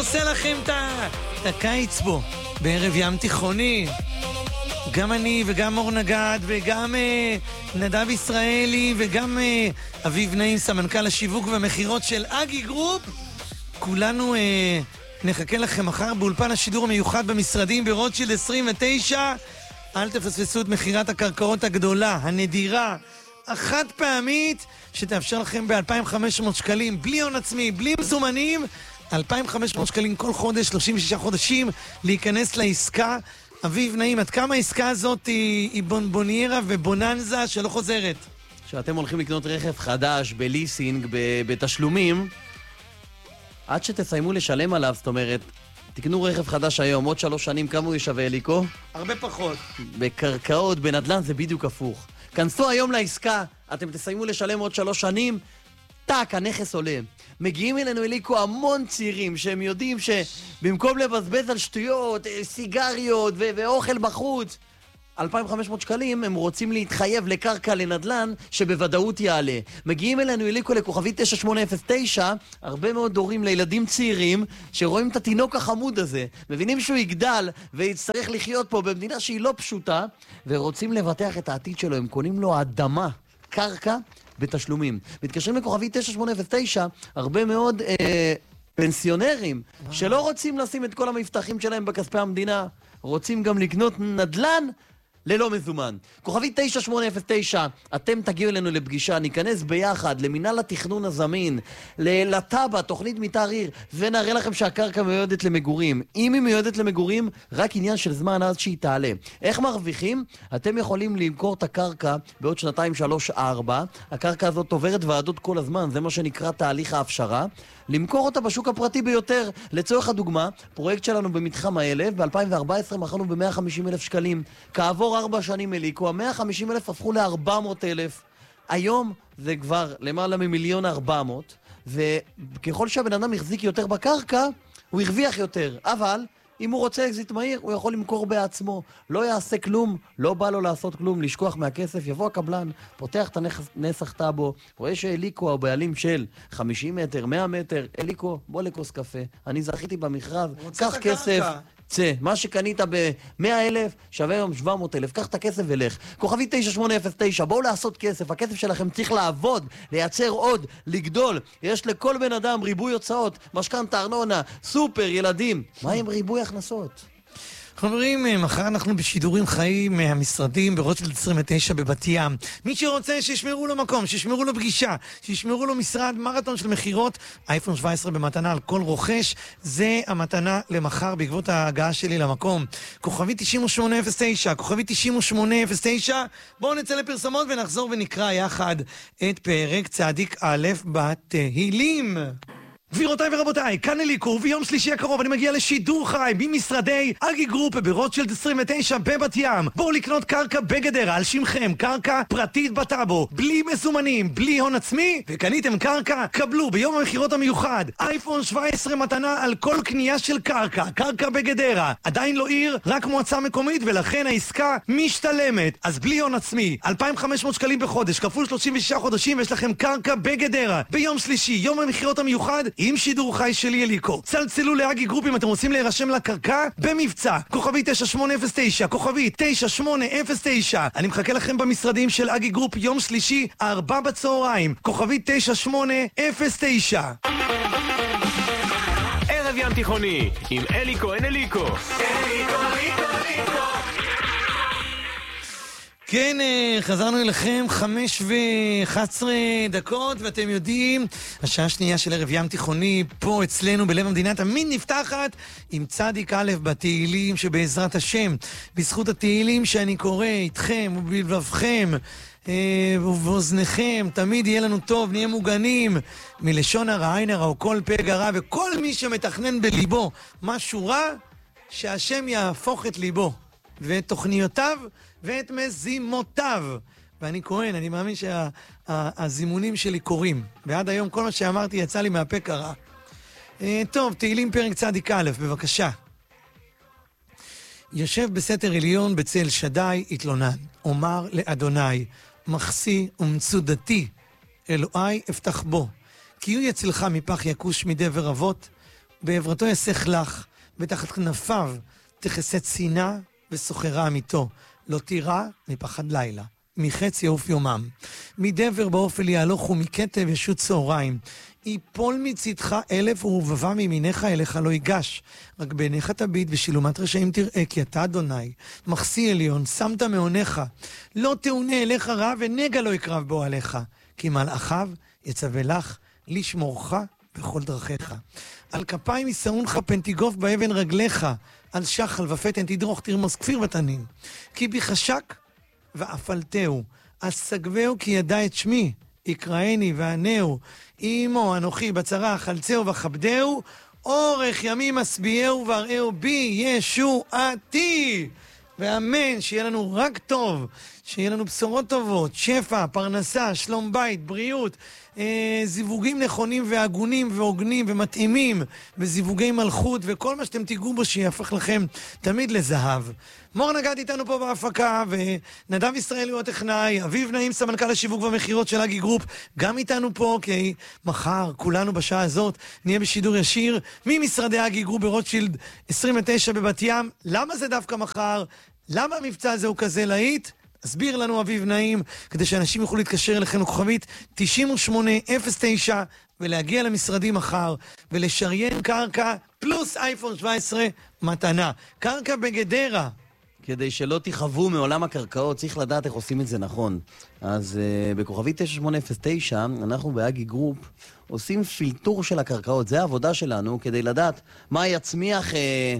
עושה לכם את הקיץ פה, בערב ים תיכוני. גם אני וגם אור נגד וגם נדב ישראלי וגם אביב נעים, סמנכ"ל השיווק והמחירות של אגי גרופ. כולנו נחכה לכם מחר באולפן השידור המיוחד במשרדים ברוטשילד 29. אל תפספסו את מחירת הקרקעות הגדולה, הנדירה, החד פעמית, שתאפשר לכם ב-2,500 שקלים, בלי הון עצמי, בלי מזומנים, 2,500 שקלים כל חודש, 36 חודשים, להיכנס לעסקה. אביב נעים, עד כמה העסקה הזאת היא בונבוניירה ובוננזה שלא חוזרת? שאתם הולכים לקנות רכב חדש בליסינג, בתשלומים, עד שתסיימו לשלם עליו, זאת אומרת, תקנו רכב חדש היום, עוד 3 שנים, כמה הוא ישווה, אליקו? הרבה פחות. בקרקעות, בנדל"ן, זה בדיוק הפוך. כנסו היום לעסקה, אתם תסיימו לשלם עוד 3 שנים, טק, הנכס עולה. מגיעים אלינו, אליקו, המון צעירים שהם יודעים שבמקום לבזבז על שטויות, סיגריות ואוכל בחוץ, 2,500 שקלים הם רוצים להתחייב לקרקע לנדלן שבוודאות יעלה. מגיעים אלינו, אליקו, לכוכבי 9809, הרבה מאוד הורים לילדים צעירים שרואים את התינוק החמוד הזה, מבינים שהוא יגדל ויצטרך לחיות פה במדינה שהיא לא פשוטה, ורוצים לבטח את העתיד שלו. הם קונים לו אדמה, קרקע, בתשלומים. מתקשרים לכוכבי 9809, הרבה מאוד פנסיונרים שלא רוצים לשים את כל המבטחים שלהם בכספי המדינה, רוצים גם לקנות נדלן ללא מזומן. כוכבי 9809, אתם תגיעו אלינו לפגישה, ניכנס ביחד למינהל התכנון הזמין, לטאבה, תוכנית מתאר עיר, ונראה לכם שהקרקע מיועדת למגורים. אם היא מיועדת למגורים, רק עניין של זמן עד שהיא תעלה. איך מרוויחים? אתם יכולים למכור את הקרקע בעוד 2, 3, 4. הקרקע הזאת עוברת ועדות כל הזמן, זה מה שנקרא תהליך ההפשרה. למכור אותה בשוק הפרטי ביותר. לצורך הדוגמה, פרויקט שלנו במתחם האלף, ב-2014 מכרנו ב-150,000 שקלים. כעבור 4 שנים, אליקו, ה-150,000 הפכו ל-400,000. היום זה כבר למעלה מ1,400,000, וככל שהבן אדם יחזיק יותר בקרקע, הוא ירוויח יותר. אבל אם הוא רוצה אקזיט מהיר, הוא יכול למכור בעצמו. לא יעשה כלום, לא בא לו לעשות כלום, לשכוח מהכסף. יבוא הקבלן, פותח את הנסח טאבו, רואה שאליקו, הבעלים של 50 מטר, 100 מטר, אליקו, בוא לכוס קפה. אני זכיתי במכרז, קח כסף. צא, מה שקנית ב100,000 שווה היום 700,000, קח את הכסף ולך. כוכבי 9809, בואו לעשות כסף, הכסף שלכם צריך לעבוד, לייצר עוד, לגדול. יש לכל בן אדם ריבוי הוצאות, משכנתא, ארנונה, סופר, ילדים. מה עם ריבוי הכנסות? חברים, מחר אנחנו בשידורים חיים מהמשרדים ברוטשילד 29 בבת ים. מי שרוצה שישמרו לו מקום, שישמרו לו פגישה, שישמרו לו משרד, מרתון של מחירות, אייפון 17 במתנה על כל רוכש. זה המתנה למחר בעקבות ההגעה שלי למקום. כוכבי 9809, כוכבי 9809. בואו נצא לפרסמות ונחזור ונקרא יחד את פרק צדיק א' בתהילים. גבירותיי ורבותיי, כאן אליקו, ביום שלישי הקרוב אני מגיע לשידור חי במשרדי אגי גרופ ברוטשילד 29 בבת ים. בואו לקנות קרקע בגדרה על שמכם, קרקע פרטית בטאבו, בלי מזומנים, בלי הון עצמי, וקניתם קרקע, קבלו ביום המחירות המיוחד אייפון 17 מתנה על כל קנייה של קרקע, קרקע בגדרה. עדיין לא עיר, רק מועצה מקומית, ולכן העסקה משתלמת. אז בלי הון עצמי, 2,500 שקלים בחודש, כפול 36 חודשים, יש לכם קרקע בגדרה. ביום שלישי, יום המחירות המיוחד, עם שידור חי שלי אליקו. צלצלו לאגי גרופ אם אתם רוצים להירשם לקרקע במבצע. כוכבי 9809, כוכבי 9809. אני מחכה לכם במשרדים של אגי גרופ יום שלישי 4 בצהריים. כוכבי 9809. ערב ים תיכוני עם אליקו אין אליקו. כן, חזרנו אליכם 5:11, ואתם יודעים, השעה השנייה של ערב ים תיכוני פה אצלנו בלב המדינה תמיד נפתחת עם צדיק א' בתהילים, שבעזרת השם, בזכות התהילים שאני קורא איתכם ובלבבכם ובאוזניכם, תמיד יהיה לנו טוב, נהיה מוגנים מלשון הרע, עין הרע או כל פגע רע, וכל מי שמתכנן בליבו משהו רע, שהשם יהפוך את ליבו ואת תוכניותיו ואת מזימותיו. ואני כהן, אני מאמין שהזימונים שלי קורים. ועד היום כל מה שאמרתי יצא לי מהפה קרה. טוב, תהילים פרק צדיק א', בבקשה. יושב בסתר עליון בצל שדי התלונן. אומר לאדוני, מחסי ומצודתי, אלוהי אפתח בו. כי הוא יצלך מפח יקוש מדבר אבות, בעברתו יסך לך, ותחת כנפיו תכסה צינה וסוחרה אמיתו. לא תירא מפחד לילה, מחץ יעוף יומם. מדבר באופל יהלוך ומכתב ישות צהריים. יפול מצדך 1000 ורבבה מימינך אליך לא ייגש. רק בעיניך תביט ושילומת רשעים תראה, כי אתה אדוני, מחסי עליון, שמת מעונך. לא תאונה אליך רע ונגע לא יקרב בו עליך. כי מלאכיו יצווה לך לשמורך בכל דרכיך. על כפיים ישאונך פן תיגוף באבן רגליך. על שחל ופתן תדרוך תרמוס כפיר ותנין. כי בי חשק ואפלתהו, אסגבהו כי ידע את שמי. יקראני וענהו, אימו אנוכי בצרה חלצהו וכבדהו, אורך ימים אסביהו והראהו בי ישועתי. ואמן, שיהיה לנו רק טוב, שיהיה לנו בשורות טובות, שפע, פרנסה, שלום בית, בריאות, זיווגים נכונים והגונים והוגנים ומתאימים, וזיווגי מלכות, וכל מה שאתם תיגעו בו שיהפך לכם תמיד לזהב. מור נגד איתנו פה בהפקה, ונדב ישראלי הוא הטכנאי, אביב נעים סמנכ"ל השיווק והמחירות של אגי גרופ, גם איתנו פה, כי מחר כולנו בשעה הזאת נהיה בשידור ישיר ממשרדי אגי גרופ ברוטשילד 29 בבת ים. למה זה דווקא מחר? למה המבצע הזה הוא כזה להיט? הסביר לנו אביב נעים, כדי שאנשים יוכלו להתקשר אליכם כוכבית 9809 ולהגיע למשרדים מחר ולשריין קרקע פלוס אייפון 17 מתנה. קרקע בגדרה. כדי שלא תחוו מעולם הקרקעות, צריך לדעת איך עושים את זה נכון. אז בכוכבית 9809, אנחנו באגי גרופ עושים פילטור של הקרקעות. זה העבודה שלנו, כדי לדעת מה יצמיח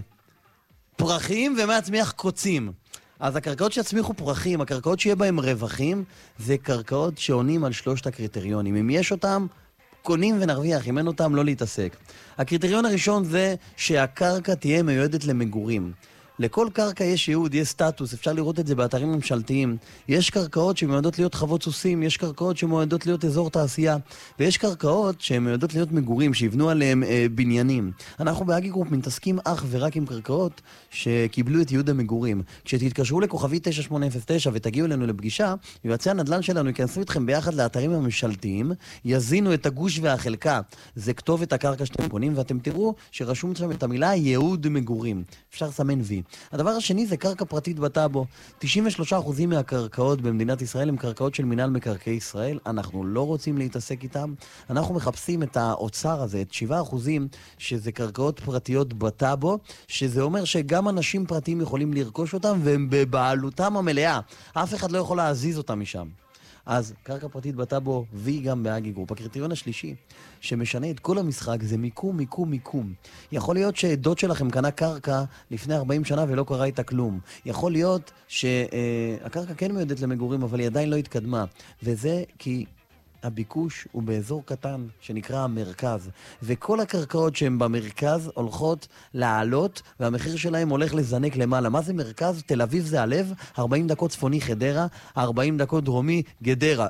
פרחים ומה יצמיח קוצים. אז הקרקעות שיצמיחו פרחים, הקרקעות שיהיה בהם רווחים, זה קרקעות שעונים על 3 הקריטריונים. אם יש אותם, קונים ונרוויח, אם אין אותם, לא להתעסק. הקריטריון הראשון זה שהקרקע תהיה מיועדת למגורים. לכל קרקע יש ייעוד, יש סטטוס, אפשר לראות את זה באתרים ממשלתיים. יש קרקעות שמועדות להיות חוות סוסים, יש קרקעות שמועדות להיות אזור תעשייה, ויש קרקעות שמועדות להיות מגורים, שיבנו עליהם בניינים. אנחנו באגי גרופ מתעסקים אך ורק עם קרקעות שקיבלו את ייעוד המגורים. כשתתקשרו לכוכבי 9809 ותגיעו אלינו לפגישה, יועצי הנדל"ן שלנו ייכנסו איתכם ביחד לאתרים הממשלתיים, יזינו את הגוש והחלקה. זה כתובת הקרקע שאתם קונים, ואתם תראו שרשום שם את המילה ייעוד מגורים. אפשר לסמן וי. הדבר השני זה קרקע פרטית בטאבו. 93% מהקרקעות במדינת ישראל הם קרקעות של מינהל מקרקעי ישראל. אנחנו לא רוצים להתעסק איתם. אנחנו מחפשים את האוצר הזה, את 7% שזה קרקעות פרטיות בטאבו, שזה אומר שגם אנשים פרטיים יכולים לרכוש אותם והם בבעלותם המלאה. אף אחד לא יכול להזיז אותם משם. אז קרקע פרטית בטאבו והיא גם באגי גרופ. הקריטריון השלישי שמשנה את כל המשחק זה מיקום, מיקום, מיקום. יכול להיות שדוד שלכם קנה קרקע לפני 40 שנה ולא קרה איתה כלום. יכול להיות שהקרקע כן מיועדת למגורים אבל היא עדיין לא התקדמה. וזה כי הביקוש הוא באזור קטן שנקרא המרכז, וכל הקרקעות שהן במרכז הולכות לעלות והמחיר שלהם הולך לזנק למעלה. מה זה מרכז? תל אביב זה הלב, 40 דקות צפוני חדרה, 40 דקות דרומי גדרה.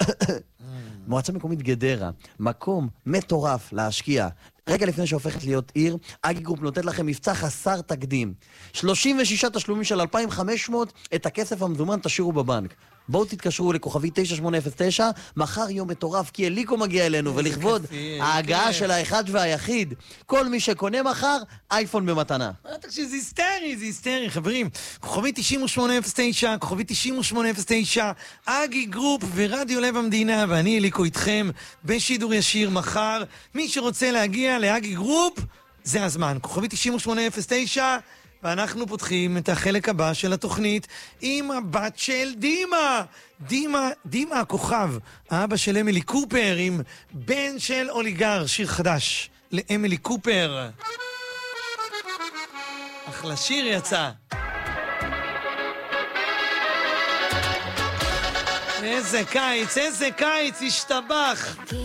מועצה מקומית גדרה, מקום מטורף להשקיע. רגע לפני שהופכת להיות עיר, אגי גרופ נותנת לכם מבצע חסר תקדים. 36 תשלומים של 2,500, את הכסף המזומן תשאירו בבנק. בואו תתקשרו לכוכבי 9809, מחר יום מטורף, כי אליקו מגיע אלינו, ולכבוד ההגעה של האחד והיחיד, כל מי שקונה מחר, אייפון במתנה. תקשיב, זה היסטרי, זה היסטרי, חברים. כוכבי 9809, כוכבי 9809, אגי גרופ ורדיו לב המדינה, ואני אליקו איתכם בשידור ישיר מחר. מי שרוצה להגיע לאגי גרופ, זה הזמן. כוכבי 9809, ואנחנו פותחים את החלק הבא של התוכנית עם הבת של דימה הכוכב, האבא של אמילי קופר, עם בן של אוליגר, שיר חדש לאמילי קופר. אחלה שיר יצא. איזה קיץ, השתבח.